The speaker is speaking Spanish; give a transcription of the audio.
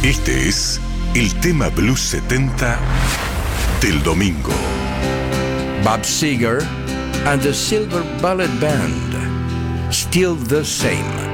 Este es el tema Blues 70 del domingo. Bob Seger and the Silver Bullet Band, Still the Same.